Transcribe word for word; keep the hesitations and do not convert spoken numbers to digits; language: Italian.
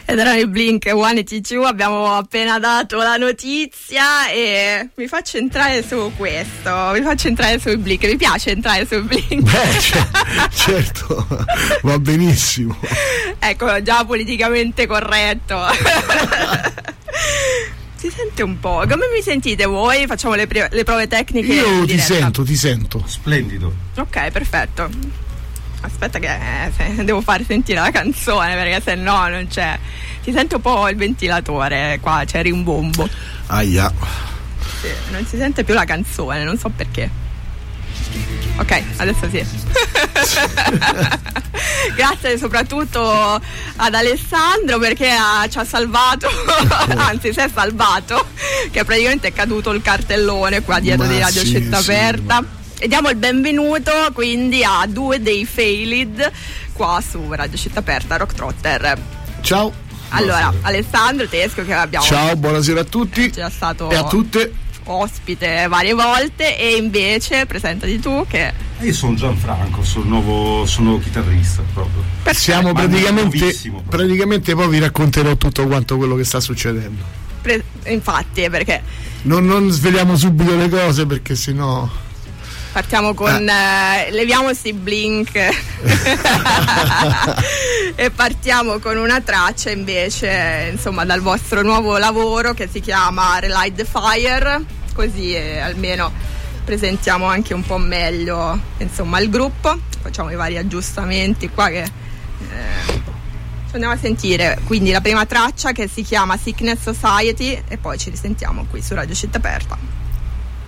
Ed erano i Blink centottantadue, abbiamo appena dato la notizia e vi faccio entrare su questo, vi faccio entrare sui Blink. Vi piace entrare sui Blink? Beh, c- certo, va benissimo. Ecco, già politicamente corretto. Si sente un po'. Come mi sentite voi? Facciamo le, pre- le prove tecniche. Io ti sento, ti sento. Splendido. Ok, perfetto. Aspetta che eh, devo far sentire la canzone, perché se no non c'è. Si sente un po' il ventilatore qua, c'è rimbombo. Aia. Sì, non si sente più la canzone, non so perché. Ok, adesso sì. Grazie soprattutto ad Alessandro, perché ha, ci ha salvato, anzi si è salvato, che praticamente è caduto il cartellone qua dietro ma di Radio sì, Città sì, Aperta. Ma... E diamo il benvenuto quindi a due dei Failed qua su Radio Città Aperta, Rock Trotter. Ciao. Allora, buonasera. Alessandro Tesco, che abbiamo. Ciao, buonasera a tutti. È già stato e a tutte. Ospite varie volte, e invece presentati tu che. Io sono Gianfranco, sono nuovo, sono chitarrista proprio. Perfetto. Siamo praticamente, praticamente poi vi racconterò tutto quanto quello che sta succedendo. Pre- infatti, perché non, non sveliamo subito le cose, perché sennò. Partiamo con eh. Eh, leviamo sti Blink e partiamo con una traccia invece, insomma, dal vostro nuovo lavoro che si chiama Relight the Fire, così eh, almeno presentiamo anche un po' meglio, insomma, il gruppo. Facciamo i vari aggiustamenti qua che eh, andiamo a sentire quindi la prima traccia, che si chiama Sickness Society, e poi ci risentiamo qui su Radio Città Aperta.